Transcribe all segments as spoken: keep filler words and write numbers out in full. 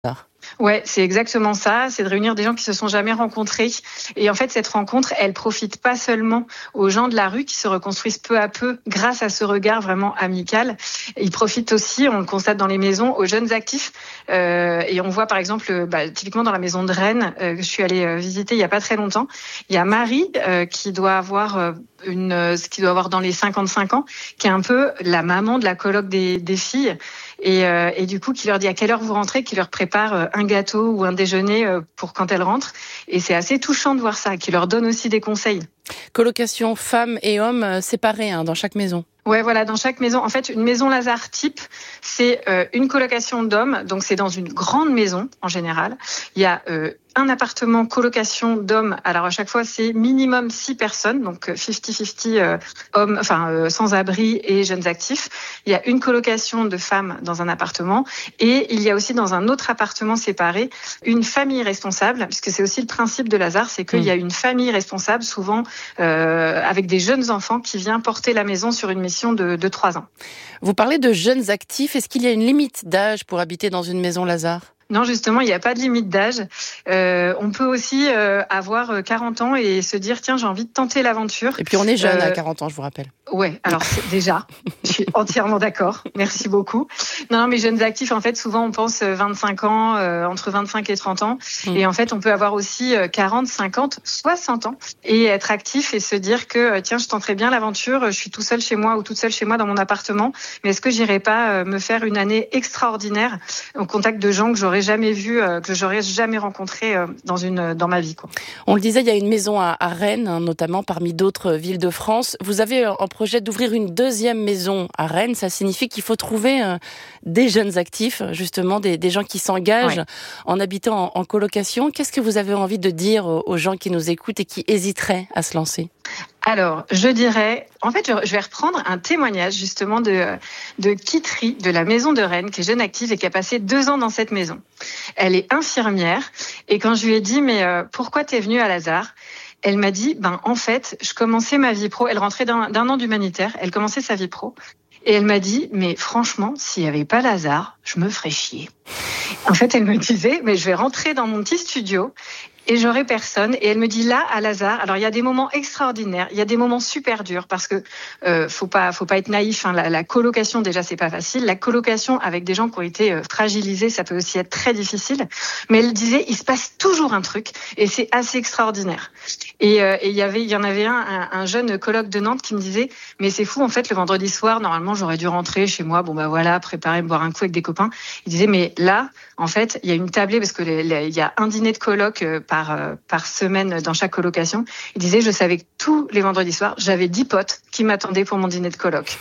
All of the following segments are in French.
Ouais, c'est exactement ça. C'est de réunir des gens qui se sont jamais rencontrés. Et en fait, cette rencontre, elle profite pas seulement aux gens de la rue qui se reconstruisent peu à peu grâce à ce regard vraiment amical. Il profite aussi, on le constate dans les maisons, aux jeunes actifs. Euh, et on voit par exemple, bah, typiquement dans la maison de Rennes, euh, que je suis allée euh, visiter il y a pas très longtemps, il y a Marie euh, qui doit avoir euh, une, euh, qui doit avoir dans les cinquante-cinq ans, qui est un peu la maman de la coloc des, des filles. Et, euh, et du coup, qui leur dit à quelle heure vous rentrez, qui leur prépare euh, un gâteau ou un déjeuner euh, pour quand elles rentrent. Et c'est assez touchant de voir ça, qui leur donne aussi des conseils. Colocation femmes et hommes euh, séparés hein, dans chaque maison. Ouais, voilà, dans chaque maison. En fait, une maison Lazare type, c'est euh, une colocation d'hommes. Donc, c'est dans une grande maison, en général. Il y a euh, un appartement colocation d'hommes. Alors, à chaque fois, c'est minimum six personnes. Donc, cinquante-cinquante euh, hommes, enfin, euh, sans-abri et jeunes actifs. Il y a une colocation de femmes dans un appartement. Et il y a aussi dans un autre appartement séparé, une famille responsable. Puisque c'est aussi le principe de Lazare, c'est qu'il mmh. y a une famille responsable, souvent euh, avec des jeunes enfants qui vient porter la maison sur une maison de, de trois ans. Vous parlez de jeunes actifs. Est-ce qu'il y a une limite d'âge pour habiter dans une maison Lazare ? Non, justement, il n'y a pas de limite d'âge. Euh, on peut aussi euh, avoir quarante ans et se dire, tiens, j'ai envie de tenter l'aventure. Et puis on est jeune euh, à quarante ans, je vous rappelle. Ouais, alors c'est, déjà, je suis entièrement d'accord. Merci beaucoup. Non, non, mais jeunes actifs, en fait, souvent on pense vingt-cinq ans, euh, entre vingt-cinq et trente ans. Mmh. Et en fait, on peut avoir aussi quarante, cinquante, soixante ans et être actif et se dire que, tiens, je tenterai bien l'aventure, je suis tout seul chez moi ou toute seule chez moi dans mon appartement, mais est-ce que j'irai pas me faire une année extraordinaire au contact de gens que j'aurais jamais vu, que j'aurais jamais rencontré dans une dans ma vie, quoi. On le disait, il y a une maison à, à Rennes, hein, notamment parmi d'autres villes de France. Vous avez un projet d'ouvrir une deuxième maison à Rennes. Ça signifie qu'il faut trouver euh, des jeunes actifs, justement, des, des gens qui s'engagent ouais. en habitant en, en colocation. Qu'est-ce que vous avez envie de dire aux, aux gens qui nous écoutent et qui hésiteraient à se lancer ? Alors, je dirais, en fait, je vais reprendre un témoignage justement de de Kitry, de la maison de Rennes, qui est jeune active et qui a passé deux ans dans cette maison. Elle est infirmière et quand je lui ai dit, mais euh, pourquoi t'es venue à Lazare ? Elle m'a dit, ben en fait, je commençais ma vie pro. Elle rentrait d'un, d'un an d'humanitaire, elle commençait sa vie pro. Et elle m'a dit, mais franchement, s'il n'y avait pas Lazare, je me ferais chier. En fait, elle me disait, mais je vais rentrer dans mon petit studio et j'aurai personne. Et elle me dit là, à Lazare, alors il y a des moments extraordinaires, il y a des moments super durs parce que euh, faut pas, faut pas être naïf. Hein, la, la colocation déjà c'est pas facile. La colocation avec des gens qui ont été euh, fragilisés, ça peut aussi être très difficile. Mais elle disait, il se passe toujours un truc et c'est assez extraordinaire. Et euh, il y avait, il y en avait un, un, un jeune coloc de Nantes qui me disait, mais c'est fou en fait, le vendredi soir, normalement j'aurais dû rentrer chez moi, bon bah voilà, préparer, boire un coup avec des copains. Il disait, mais là, en fait, il y a une tablée parce que les, les, il y a un dîner de coloc euh, par euh, par semaine dans chaque colocation. Il disait, je savais que tous les vendredis soirs, j'avais dix potes qui m'attendaient pour mon dîner de coloc.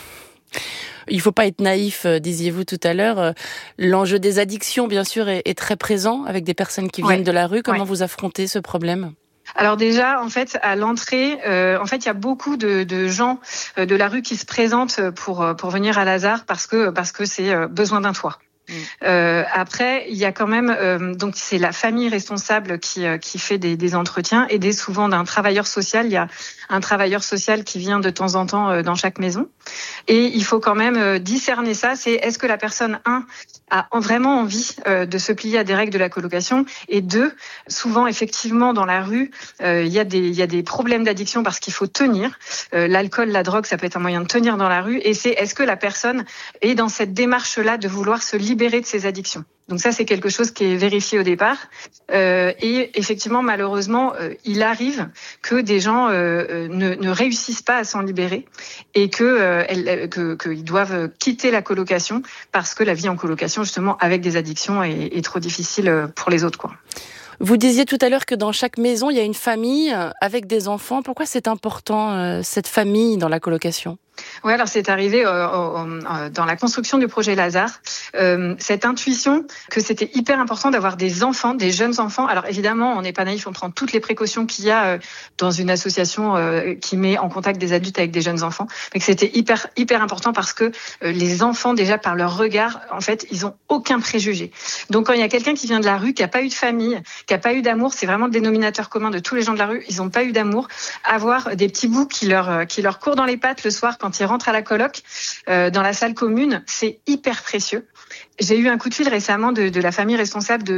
Il ne faut pas être naïf, disiez-vous tout à l'heure. L'enjeu des addictions, bien sûr, est, est très présent avec des personnes qui viennent ouais. de la rue. Comment ouais. vous affrontez ce problème ? Alors déjà, en fait, à l'entrée, euh, en fait, il y a beaucoup de, de gens euh, de la rue qui se présentent pour pour venir à Lazare parce que parce que c'est euh, besoin d'un toit. Euh, après, il y a quand même euh, donc c'est la famille responsable qui euh, qui fait des, des entretiens, aidé souvent d'un travailleur social. Il y a un travailleur social qui vient de temps en temps euh, dans chaque maison, et il faut quand même euh, discerner ça. C'est est-ce que la personne un a vraiment envie euh, de se plier à des règles de la colocation, et deux, souvent effectivement dans la rue euh, il y a des il y a des problèmes d'addiction parce qu'il faut tenir. Euh, l'alcool, la drogue, ça peut être un moyen de tenir dans la rue, et c'est est-ce que la personne est dans cette démarche-là de vouloir se libérer de ses addictions. Donc ça, c'est quelque chose qui est vérifié au départ. Euh, et effectivement, malheureusement, euh, il arrive que des gens euh, ne, ne réussissent pas à s'en libérer et que, euh, elles, que qu'ils doivent quitter la colocation parce que la vie en colocation, justement, avec des addictions, est, est trop difficile pour les autres, quoi. Vous disiez tout à l'heure que dans chaque maison, il y a une famille avec des enfants. Pourquoi c'est important, euh, cette famille dans la colocation ? Oui, alors c'est arrivé euh, euh, dans la construction du projet Lazare, euh, cette intuition que c'était hyper important d'avoir des enfants, des jeunes enfants. Alors évidemment, on n'est pas naïf, on prend toutes les précautions qu'il y a euh, dans une association euh, qui met en contact des adultes avec des jeunes enfants, mais que c'était hyper hyper important parce que euh, les enfants, déjà par leur regard, en fait, ils ont aucun préjugé. Donc quand il y a quelqu'un qui vient de la rue, qui a pas eu de famille, qui a pas eu d'amour, c'est vraiment le dénominateur commun de tous les gens de la rue. Ils ont pas eu d'amour. Avoir des petits bouts qui leur qui leur courent dans les pattes le soir quand ils rentrent à la coloc, euh, dans la salle commune, c'est hyper précieux. J'ai eu un coup de fil récemment de, de la famille responsable de